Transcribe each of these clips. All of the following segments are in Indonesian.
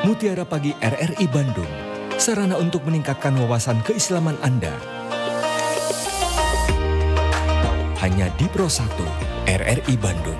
Mutiara Pagi RRI Bandung, sarana untuk meningkatkan wawasan keislaman Anda. Hanya di Pro 1 RRI Bandung.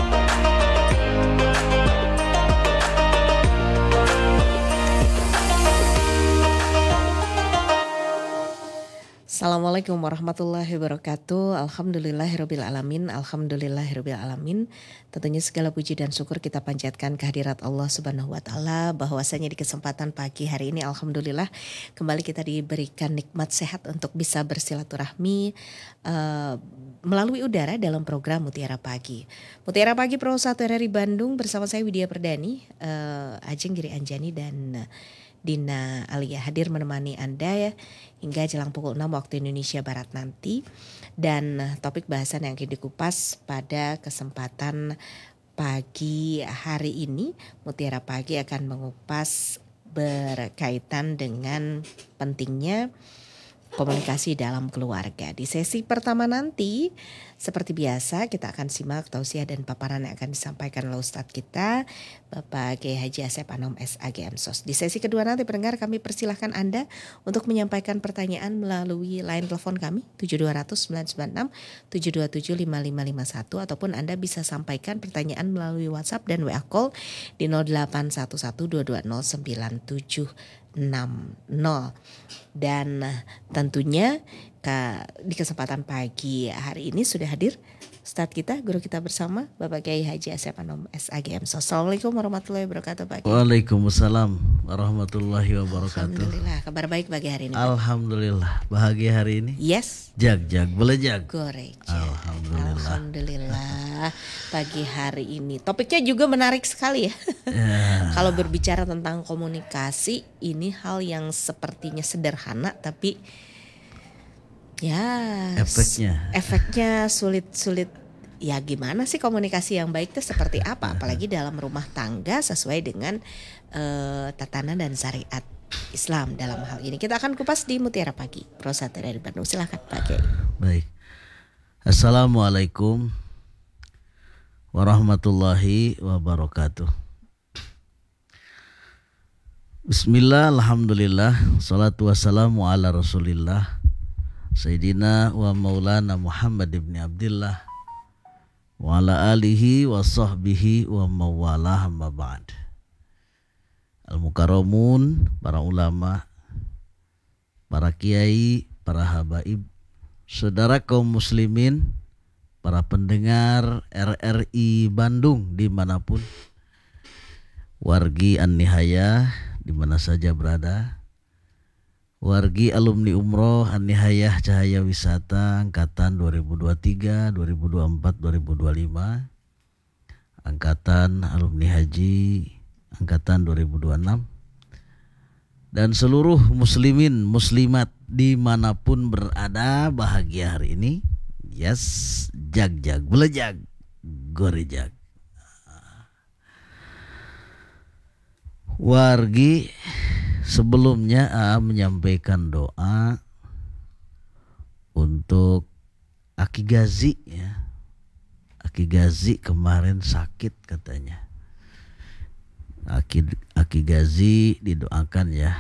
Assalamualaikum warahmatullahi wabarakatuh. Alhamdulillahirrabbilalamin. Alhamdulillahirrabbilalamin. Tentunya segala puji dan syukur kita panjatkan kehadirat Allah Subhanahu wa Ta'ala, bahwasanya di kesempatan pagi hari ini alhamdulillah kembali kita diberikan nikmat sehat untuk bisa bersilaturahmi melalui udara dalam program Mutiara Pagi. Mutiara Pagi Pro 1 RRI Bandung bersama saya Widya Perdani, Ajeng Giri Anjani dan Dina Alia hadir menemani Anda ya hingga jelang pukul 6 waktu Indonesia Barat nanti. Dan topik bahasan yang akan dikupas pada kesempatan pagi hari ini, Mutiara Pagi akan mengupas berkaitan dengan pentingnya komunikasi dalam keluarga. Di sesi pertama nanti, seperti biasa kita akan simak tausiah dan paparan yang akan disampaikan oleh Ustadz kita, Bapak Kiai Haji Asep Anom SAGM SOS. Di sesi kedua nanti pendengar kami persilahkan Anda untuk menyampaikan pertanyaan melalui line telepon kami 7200 996 727 5551 ataupun Anda bisa sampaikan pertanyaan melalui WhatsApp dan WA call di 0811 220 970. Dan tentunya di kesempatan pagi hari ini sudah hadir Ustadz kita, guru kita bersama Bapak Kiai Haji Asep Anom SAGM. Assalamualaikum warahmatullahi wabarakatuh Pak Kiai. Waalaikumsalam warahmatullahi wabarakatuh. Alhamdulillah, kabar baik pagi hari ini Pak. Alhamdulillah, bahagia hari ini. Yes. Jag belejag. Goreng. Alhamdulillah. Pagi hari ini topiknya juga menarik sekali ya. Kalau berbicara tentang komunikasi, ini hal yang sepertinya sederhana tapi ya efeknya sulit. Ya gimana sih komunikasi yang baik itu seperti apa? Apalagi dalam rumah tangga sesuai dengan tatanan dan syariat Islam dalam hal ini. Kita akan kupas di Mutiara Pagi Pro 1 dari Bandung. Silakan Pak Kiai. Baik. Assalamualaikum warahmatullahi wabarakatuh. Bismillah, alhamdulillah, salatu wassalamu ala rasulillah Sayyidina wa maulana Muhammad ibn Abdillah wa ala alihi wa sahbihi wa mawalah amma ba'd. Al-Mukarramun, para ulama, para kiai, para habaib, saudara kaum muslimin, para pendengar RRI Bandung dimanapun, wargi An-Nihayah dimana saja berada, wargi alumni umroh An-Nihayah Cahaya Wisata angkatan 2023, 2024, 2025, angkatan alumni haji angkatan 2026, dan seluruh muslimin muslimat dimanapun berada bahagia hari ini. Yes, jag belejag gorejag. Wargi, sebelumnya menyampaikan doa untuk Aki Gazi ya. Aki Gazi kemarin sakit katanya. Aki Gazi didoakan ya.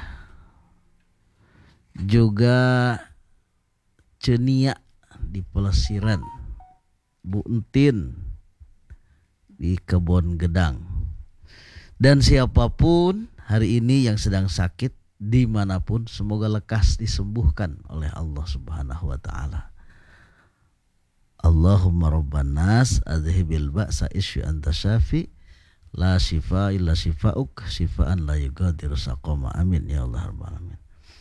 Juga Cenia di Pelesiran, Bu Entin di Kebon Gedang, dan siapapun hari ini yang sedang sakit dimanapun, semoga lekas disembuhkan oleh Allah Subhanahu wa Ta'ala. Allahumma rabban nas adhibil ba'sa isfi anta syafi la shifa illa shifa'uk shifaan la yughadiru saqama. Amin ya Allah rabbal alamin.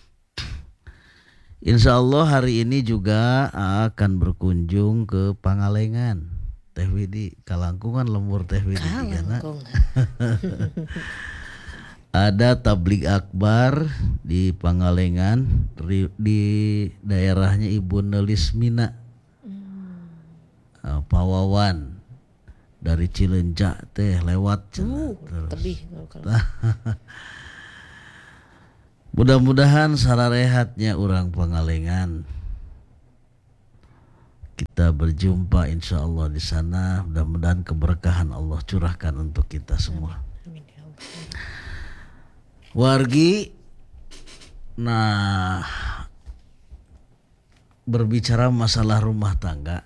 Insyaallah hari ini juga akan berkunjung ke Pangalengan. Teh Widi kalangkungan lembur Teh Widi digana. Ada tabligh akbar di Pangalengan di daerahnya Ibu Nelismina. Pawawan dari Cileunca teh lewat Tebih. Mudah-mudahan sararehatnya orang Pangalengan kita berjumpa insya Allah di sana. Mudah-mudahan keberkahan Allah curahkan untuk kita semua. Wargi, nah berbicara masalah rumah tangga,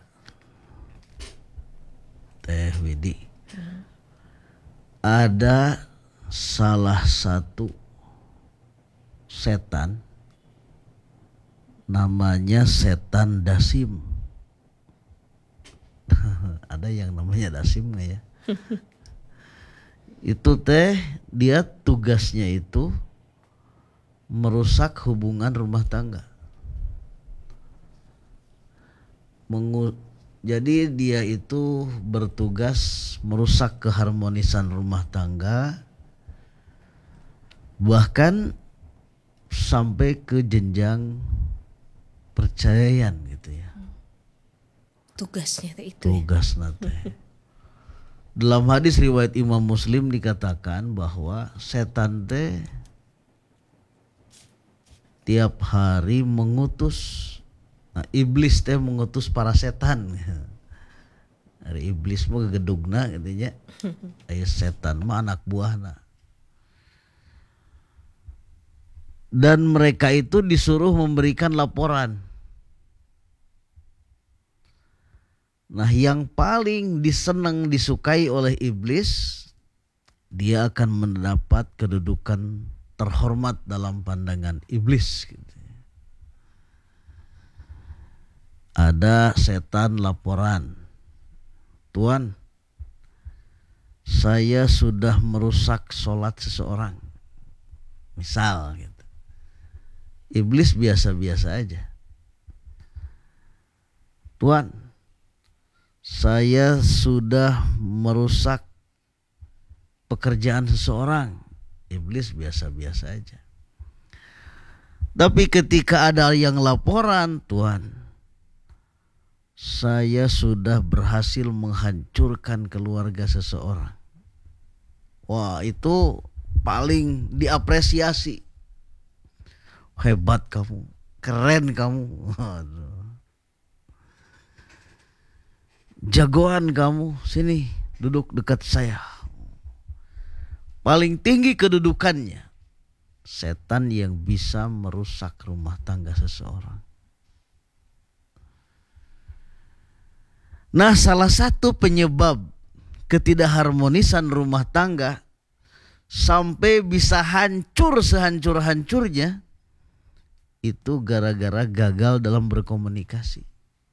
Teh Widi, ada salah satu setan namanya setan Dasim. Ada yang namanya Dasim nggak ya? Itu teh dia tugasnya itu merusak hubungan rumah tangga. Jadi dia itu bertugas merusak keharmonisan rumah tangga, bahkan sampai ke jenjang perceraian gitu ya. Tugasnya itu. Tugas nate. Dalam hadis riwayat Imam Muslim dikatakan bahwa setan teh tiap hari mengutus, nah, iblis teh mengutus para setan. Hari iblis mah gegedugna gitu nya. Aya setan mah anak buahna. Dan mereka itu disuruh memberikan laporan. Nah, yang paling disukai oleh iblis, dia akan mendapat kedudukan terhormat dalam pandangan iblis. Ada setan laporan, Tuan, saya sudah merusak sholat seseorang. Misal gitu. Iblis biasa-biasa aja. Tuan, saya sudah merusak pekerjaan seseorang. Iblis biasa-biasa aja. Tapi ketika ada yang laporan, Tuan, saya sudah berhasil menghancurkan keluarga seseorang. Wah, itu paling diapresiasi. Hebat kamu, keren kamu. Jagoan kamu, sini duduk dekat saya. Paling tinggi kedudukannya setan yang bisa merusak rumah tangga seseorang. Nah, salah satu penyebab ketidakharmonisan rumah tangga sampai bisa hancur sehancur-hancurnya itu gara-gara gagal dalam berkomunikasi.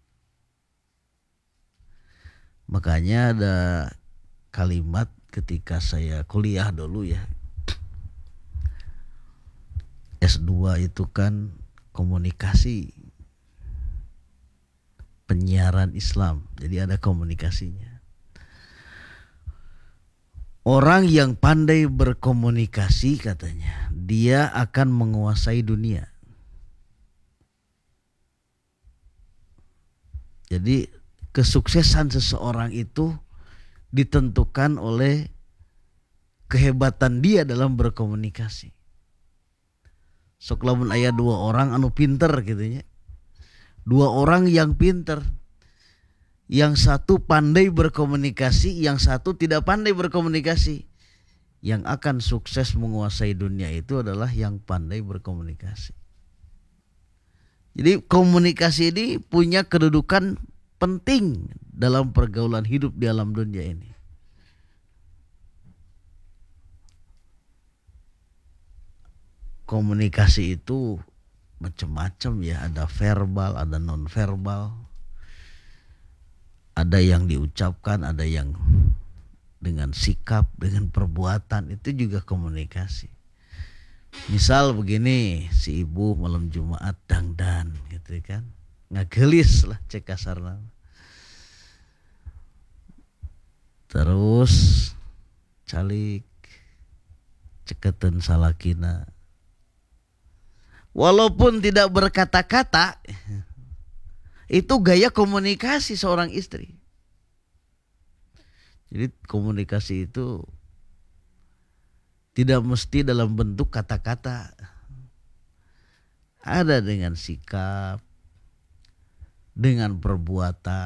Makanya ada kalimat ketika saya kuliah dulu ya, S2 itu kan komunikasi, penyiaran Islam, jadi ada komunikasinya. Orang yang pandai berkomunikasi katanya, dia akan menguasai dunia. Jadi kesuksesan seseorang itu ditentukan oleh kehebatan dia dalam berkomunikasi. Sok lamun aya dua orang anu pinter gitu nya. Dua orang yang pinter. Yang satu pandai berkomunikasi, yang satu tidak pandai berkomunikasi. Yang akan sukses menguasai dunia itu adalah yang pandai berkomunikasi. Jadi komunikasi ini punya kedudukan penting dalam pergaulan hidup di alam dunia ini. Komunikasi itu macam-macam ya, ada verbal, ada non verbal. Ada yang diucapkan, ada yang dengan sikap, dengan perbuatan, itu juga komunikasi. Misal begini, si ibu malam Jumat dangdan gitu kan, ngagelis lah cek kasarna. Terus calik ceketan salakina. Walaupun tidak berkata-kata, itu gaya komunikasi seorang istri. Jadi komunikasi itu tidak mesti dalam bentuk kata-kata. Ada dengan sikap, dengan perbuatan.